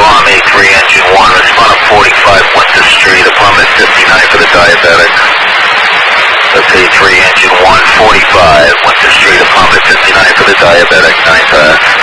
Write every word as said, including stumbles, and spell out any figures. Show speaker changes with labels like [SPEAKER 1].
[SPEAKER 1] Palm A three engine one, respond up forty-five Winter Street, apartment fifty-nine for the diabetic. That's A three engine one, forty-five Winter Street, apartment fifty-nine for the diabetic, nine five.